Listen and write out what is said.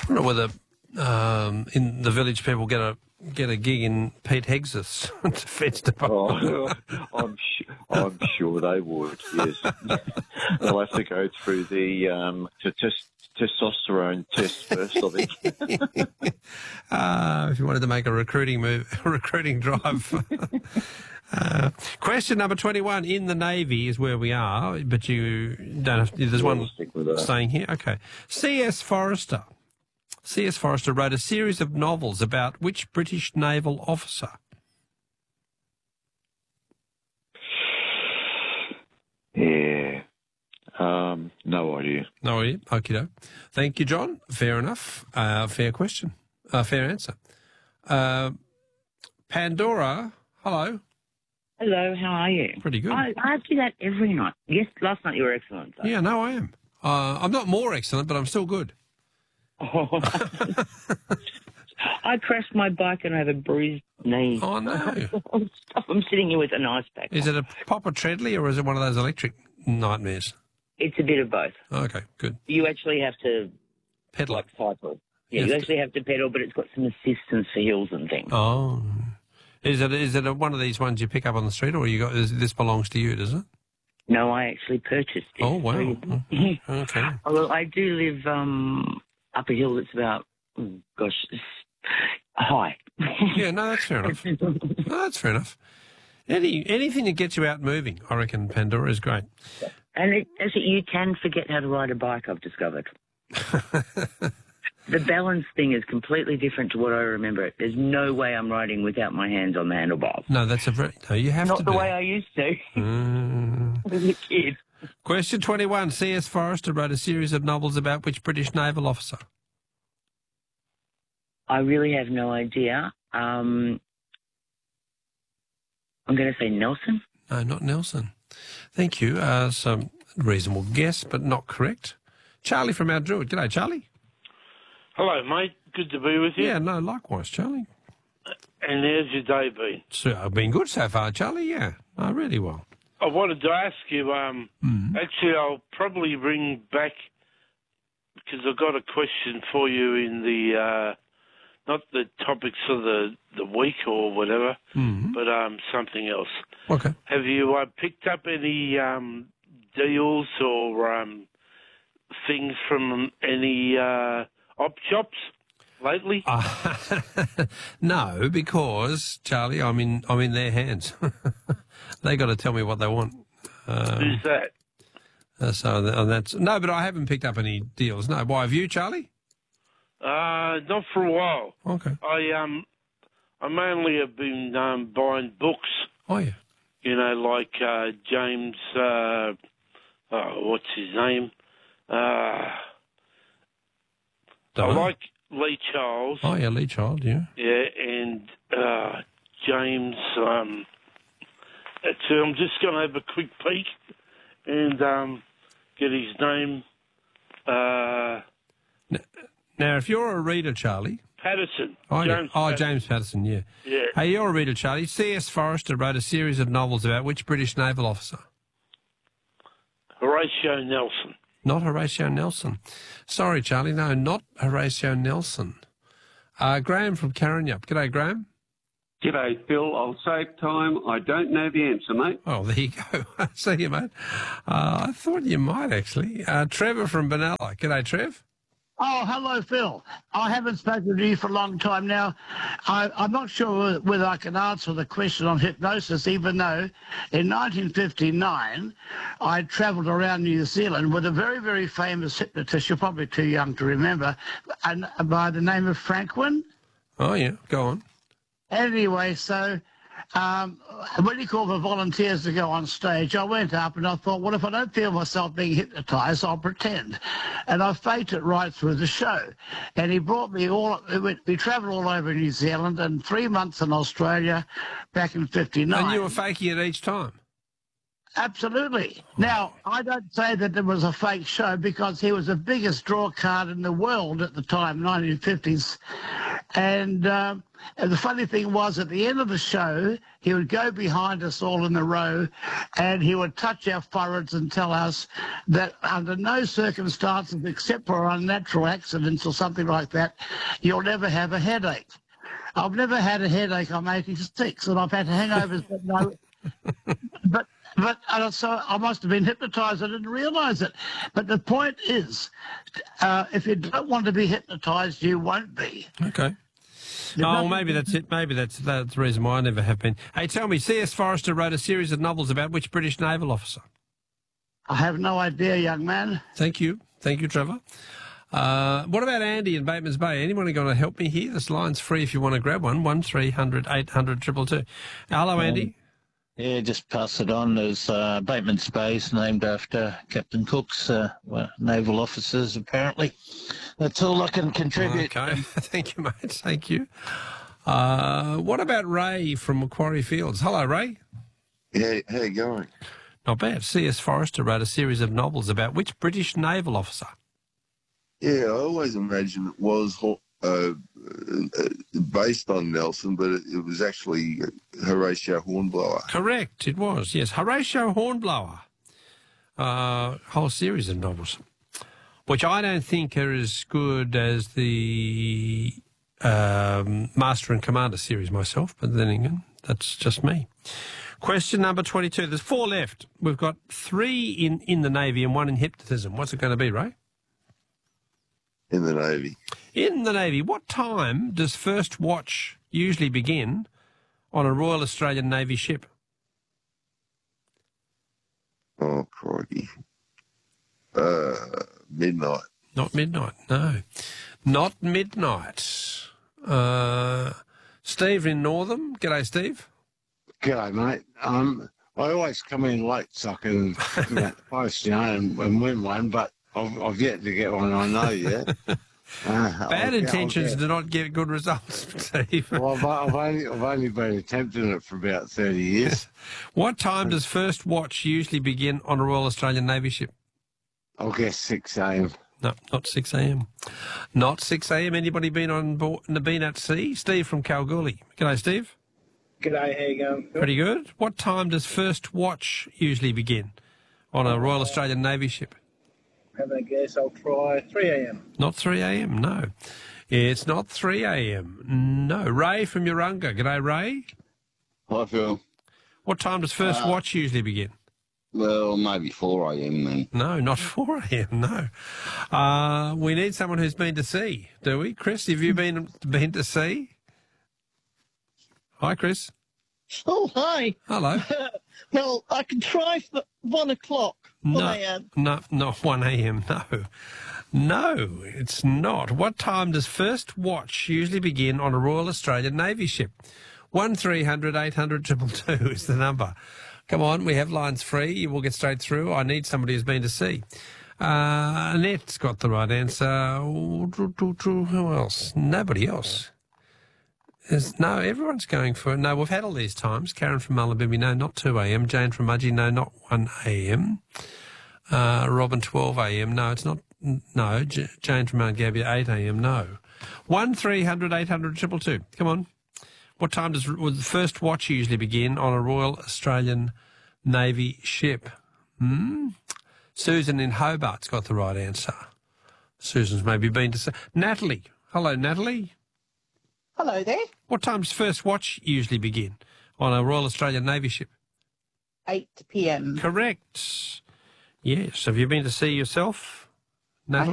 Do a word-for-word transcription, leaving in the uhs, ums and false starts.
wonder whether um, in the village people get a get a gig in Pete Hegseth's defence department. Oh, I'm, su- I'm sure they would, yes. They'll have to go through the um, to test, testosterone test first, I think. uh, if you wanted to make a recruiting move, a recruiting drive. uh, question number twenty-one. In the Navy is where we are, but you don't have. There's We'll one stick with that. staying here. Okay. C S Forrester. C S Forrester wrote a series of novels about which British naval officer? Yeah. Um, no idea. No idea. Okie doke. Thank you, John. Fair enough. Uh, fair question. Uh, fair answer. Uh, Pandora, hello. Hello, how are you? Pretty good. I, I do that every night. Yes, last night you were excellent. So. Yeah, no, I am. Uh, I'm not more excellent, but I'm still good. Oh. I crashed my bike and I have a bruised knee. Oh, no. I'm sitting here with an ice pack. Is it a Papa Treadly or is it one of those electric nightmares? It's a bit of both. Okay, good. You actually have to Pedal. like cycle. Yeah, You you have actually have to pedal, but it's got some assistance for hills and things. Oh. Is it is it a, one of these ones you pick up on the street or you got? Is, this belongs to you, does it? No, I actually purchased it. Oh, wow. Okay. Well, I do live um, up a hill that's about, oh, gosh, it's high. Yeah, no, that's fair enough. No, that's fair enough. Any anything that gets you out moving, I reckon Pandora is great. And it, actually, you can forget how to ride a bike, I've discovered. The balance thing is completely different to what I remember it. There's no way I'm riding without my hands on the handlebars. No, that's a very... No, you have Not to the do way that. I used to Mm. as a kid. Question twenty-one. C S Forrester wrote a series of novels about which British naval officer? I really have no idea. Um, I'm going to say Nelson. No, not Nelson. Thank you. Uh, some reasonable guess, but not correct. Charlie from Mount Druitt. G'day, Charlie. Hello, mate. Good to be with you. Yeah, no, likewise, Charlie. And how's your day been? So, I've been good so far, Charlie, yeah. Oh, really well. I wanted to ask you, um, Mm. actually, I'll probably ring back because I've got a question for you in the, uh, not the topics of the, the week or whatever, Mm. but um, something else. Okay. Have you uh, picked up any um, deals or um, things from any uh, op shops lately? Uh, no, because, Charlie, I'm in I'm in their hands. They got to tell me what they want. Um, Who's that? uh, so th- and that's no, but I haven't picked up any deals. No, why have you, Charlie? Uh, not for a while. Okay. I um, I mainly have been um, buying books. Oh yeah. You know, like uh, James. Uh, oh, what's his name? Uh, Don't I know. like Lee Charles. Oh yeah, Lee Child. Yeah. Yeah, and uh, James. Um, so I'm just going to have a quick peek and um, get his name. Uh, Now, if you're a reader, Charlie. Patterson. Oh, yeah. James oh Patterson. James Patterson, yeah. Yeah. Hey, you're a reader, Charlie. C S Forrester wrote a series of novels about which British naval officer? Horatio Nelson. Not Horatio Nelson. Sorry, Charlie. No, not Horatio Nelson. Uh, Graham from Karrinyup. G'day, Graham. G'day, Phil. I'll save time. I don't know the answer, mate. Oh, there you go. See you, mate. Uh, I thought you might, actually. Uh, Trevor from Benalla. G'day, Trev. Oh, hello, Phil. I haven't spoken to you for a long time now. I, I'm not sure whether I can answer the question on hypnosis, even though in nineteen fifty-nine I travelled around New Zealand with a very, very famous hypnotist, you're probably too young to remember, and by the name of Franklin. Oh, yeah. Go on. Anyway, so um, when he called for volunteers to go on stage, I went up and I thought, well, if I don't feel myself being hypnotised, I'll pretend. And I faked it right through the show. And he brought me all, we travelled all over New Zealand and three months in Australia back in fifty-nine. And you were faking it each time? Absolutely. Now, I don't say that it was a fake show because he was the biggest draw card in the world at the time, nineteen fifties. And, um, and the funny thing was, at the end of the show, he would go behind us all in the row and he would touch our foreheads and tell us that under no circumstances, except for unnatural accidents or something like that, you'll never have a headache. I've never had a headache. I'm eighty-six and I've had hangovers, but no. But but uh, so I must have been hypnotised. I didn't realise it. But the point is, uh, if you don't want to be hypnotised, you won't be. Okay. There's Oh, well, nothing- maybe that's it. Maybe that's that's the reason why I never have been. Hey, tell me, C S Forrester wrote a series of novels about which British naval officer? I have no idea, young man. Thank you. Thank you, Trevor. Uh, what about Andy in Bateman's Bay? Anyone going to help me here? This line's free if you want to grab one. One three hundred eight hundred two two two. Hello, Andy. Yeah, just pass it on. There's uh, Bateman's Bay is named after Captain Cook's uh, well, naval officers, apparently. That's all I can contribute. Okay. Thank you, mate. Thank you. Uh, what about Ray from Macquarie Fields? Hello, Ray. Yeah, how you going? Not bad. C S Forrester wrote a series of novels about which British naval officer? Yeah, I always imagined it was uh, uh, based on Nelson, but it, it was actually Horatio Hornblower. Correct, it was, yes. Horatio Hornblower. Uh, whole series of novels, which I don't think are as good as the um, Master and Commander series myself, but then again, that's just me. Question number twenty-two. There's four left. We've got three in, in the Navy and one in hypnotism. What's it going to be, Ray? In the Navy. In the Navy, what time does first watch usually begin on a Royal Australian Navy ship? Oh, crikey. Uh, midnight. Not midnight, no. Not midnight. Uh, Steve in Northam. G'day, Steve. G'day, mate. Um, I always come in late so I can come out the post, you know, and, and win one, but I've, I've yet to get one, I know yet. Uh, Bad I'll, intentions I'll do not get good results, Steve. Well, I've, I've, only, I've only been attempting it for about thirty years. What time does first watch usually begin on a Royal Australian Navy ship? I'll guess six a m. No, not six a m. Not six a m. Anybody been on board, been at sea? Steve from Kalgoorlie. G'day, Steve. G'day, how you going? Pretty good. What time does first watch usually begin on a Royal Australian Navy ship? Have a guess. I'll try three a m. Not three a m, no. It's not three a m. No. Ray from Urunga. G'day, Ray. Hi, Phil. What time does first Uh, watch usually begin? Well, maybe four a m then. No, not four a m, no. Uh, we need someone who's been to sea, do we? Chris, have you been been to sea? Hi, Chris. Oh, hi. Hello. Well, I can try for one o'clock. No, one a m. no, not one a m, no. No, it's not. What time does first watch usually begin on a Royal Australian Navy ship? one three hundred eight hundred two two two is the number. Come on, we have lines free. We'll get straight through. I need somebody who's been to sea. Uh, Annette's got the right answer. Who else? Nobody else. There's, no, everyone's going for it. No, we've had all these times. Karen from Mullumbimby, no, not two a m. Jane from Mudgee, no, not one a m. Uh, Robin, twelve a m. No, it's not. No, J- Jane from Mount Gambier, eight a m. No. one three hundred eight hundred two two two. Come on. What time does the first watch usually begin on a Royal Australian Navy ship? Hmm? Susan in Hobart's got the right answer. Susan's maybe been to say. Natalie. Hello, Natalie. Hello there. What time does first watch usually begin on a Royal Australian Navy ship? eight p m. Correct. Yes. Have you been to sea yourself?